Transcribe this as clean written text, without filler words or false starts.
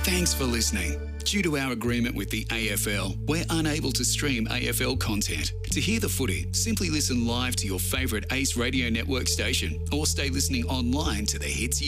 Thanks for listening. Due to our agreement with the AFL, we're unable to stream AFL content. To hear the footy, simply listen live to your favourite Ace Radio Network station or stay listening online to the Hits